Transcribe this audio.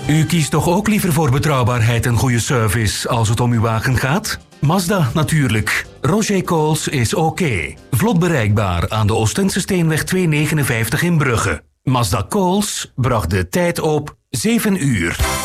U kiest toch ook liever voor betrouwbaarheid en goede service als het om uw wagen gaat? Mazda natuurlijk. Roger Coles is oké. Vlot bereikbaar aan de Oostense Steenweg 259 in Brugge. Mazda Coles bracht de tijd op 7 uur.